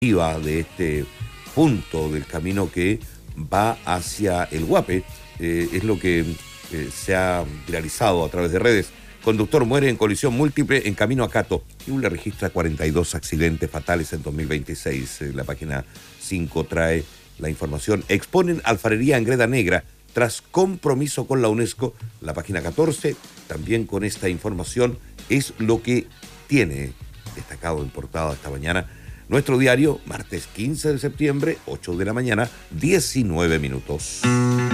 de este punto del camino que va hacia el Guape. Es lo que se ha viralizado a través de redes. Conductor muere en colisión múltiple en camino a Cato. Ñuble registra 42 accidentes fatales en 2026. La página 5 trae la información. Exponen alfarería en Greda Negra tras compromiso con la UNESCO. La página 14 también con esta información es lo que tiene destacado en portada esta mañana nuestro diario, martes 15 de septiembre, 8 de la mañana, 19 minutos.